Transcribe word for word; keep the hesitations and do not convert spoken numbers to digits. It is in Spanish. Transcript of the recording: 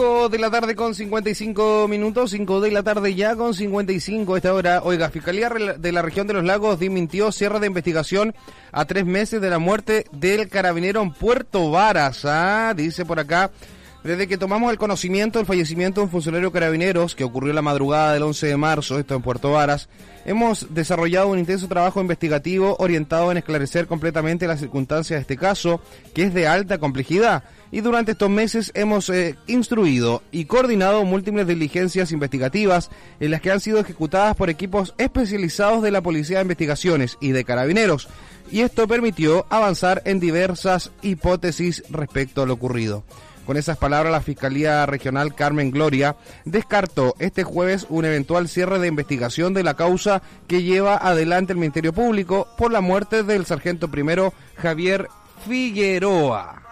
cinco de la tarde con cincuenta y cinco minutos, cinco de la tarde ya con cincuenta y cinco a esta hora. Oiga, Fiscalía de la Región de los Lagos dimitió cierre de investigación a tres meses de la muerte del carabinero en Puerto Varas. Ah, dice por acá, desde que tomamos el conocimiento del fallecimiento de un funcionario carabineros que ocurrió la madrugada del once de marzo, esto en Puerto Varas, hemos desarrollado un intenso trabajo investigativo orientado en esclarecer completamente las circunstancias de este caso, que es de alta complejidad. Y durante estos meses hemos eh, instruido y coordinado múltiples diligencias investigativas en las que han sido ejecutadas por equipos especializados de la Policía de Investigaciones y de Carabineros. Y esto permitió avanzar en diversas hipótesis respecto a lo ocurrido. Con esas palabras, la Fiscalía Regional Carmen Gloria descartó este jueves un eventual cierre de investigación de la causa que lleva adelante el Ministerio Público por la muerte del sargento primero Javier Figueroa.